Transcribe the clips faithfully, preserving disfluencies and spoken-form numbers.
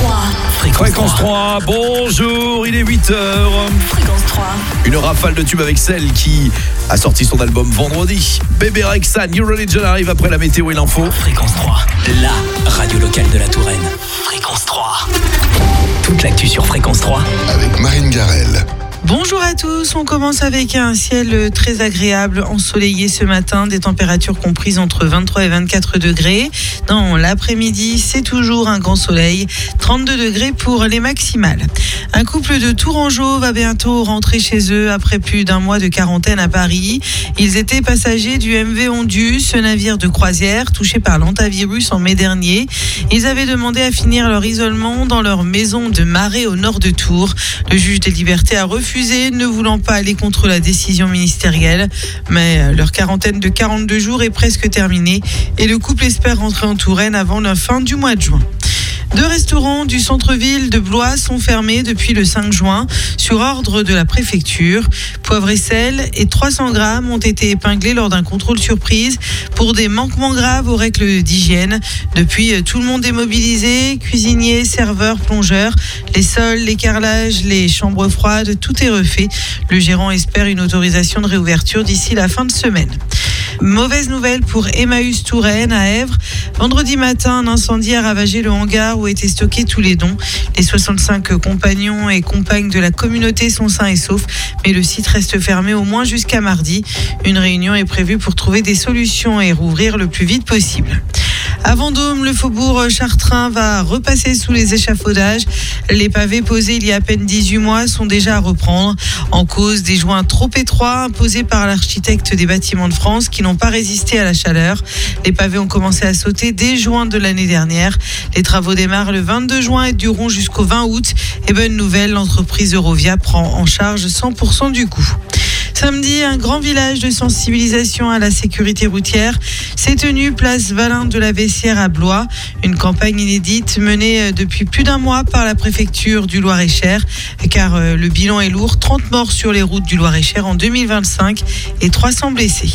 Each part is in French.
trois. Fréquence, Fréquence trois, bonjour, il est huit heures. Fréquence trois. Une rafale de tubes avec celle qui a sorti son album vendredi. Bébé Rexha, New Religion arrive après la météo et l'info. Fréquence trois, la radio locale de la Touraine. Fréquence trois. Toute l'actu sur Fréquence trois. Avec Marine Garel. Bonjour à tous, on commence avec un ciel très agréable, ensoleillé ce matin, des températures comprises entre vingt-trois et vingt-quatre degrés. Dans l'après-midi, c'est toujours un grand soleil, trente-deux degrés pour les maximales. Un couple de Tourangeaux va bientôt rentrer chez eux après plus d'un mois de quarantaine à Paris. Ils étaient passagers du M V Ondu, ce navire de croisière touché par l'hantavirus en mai dernier. Ils avaient demandé à finir leur isolement dans leur maison de Marais au nord de Tours. Le juge des libertés a refusé, ne voulant pas aller contre la décision ministérielle. Mais leur quarantaine de quarante-deux jours est presque terminée et le couple espère rentrer en Touraine avant la fin du mois de juin. Deux restaurants du centre-ville de Blois sont fermés depuis le cinq juin sur ordre de la préfecture. Poivre et sel et trois cents grammes ont été épinglés lors d'un contrôle surprise pour des manquements graves aux règles d'hygiène. Depuis, tout le monde est mobilisé, cuisiniers, serveurs, plongeurs, les sols, les carrelages, les chambres froides, tout est refait. Le gérant espère une autorisation de réouverture d'ici la fin de semaine. Mauvaise nouvelle pour Emmaüs Touraine à Èvres. Vendredi matin, un incendie a ravagé le hangar où étaient stockés tous les dons. Les soixante-cinq compagnons et compagnes de la communauté sont sains et saufs, mais le site reste fermé au moins jusqu'à mardi. Une réunion est prévue pour trouver des solutions et rouvrir le plus vite possible. À Vendôme, le faubourg Chartrain va repasser sous les échafaudages. Les pavés posés il y a à peine dix-huit mois sont déjà à reprendre. En cause des joints trop étroits imposés par l'architecte des bâtiments de France qui n'ont pas résisté à la chaleur. Les pavés ont commencé à sauter dès juin de l'année dernière. Les travaux démarrent le vingt-deux juin et dureront jusqu'au vingt août. Et bonne nouvelle, l'entreprise Eurovia prend en charge cent pour cent du coût. Samedi, un grand village de sensibilisation à la sécurité routière s'est tenu place Valin de la Vessière à Blois. Une campagne inédite menée depuis plus d'un mois par la préfecture du Loir-et-Cher, car le bilan est lourd, trente morts sur les routes du Loir-et-Cher en deux mille vingt-cinq et trois cents blessés.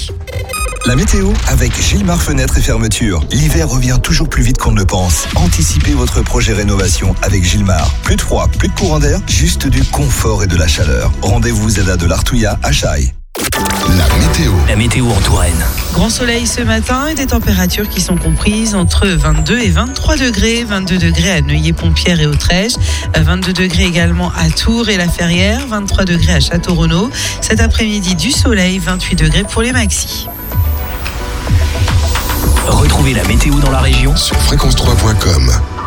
La météo avec Gilmar Fenêtres et Fermetures. L'hiver revient toujours plus vite qu'on ne le pense. Anticipez votre projet rénovation avec Gilmar. Plus de froid, plus de courant d'air, juste du confort et de la chaleur. Rendez-vous Zeda de l'Artouilla à Chaille. La météo. La météo en Touraine. Grand soleil ce matin et des températures qui sont comprises entre vingt-deux et vingt-trois degrés. vingt-deux degrés à Neuilly-Pont-Pierre et Autrèche. vingt-deux degrés également à Tours et La Ferrière. vingt-trois degrés à Château-Renaud. Cet après-midi du soleil, vingt-huit degrés pour les maxis. Retrouvez la météo dans la région Sur fréquence trois point com.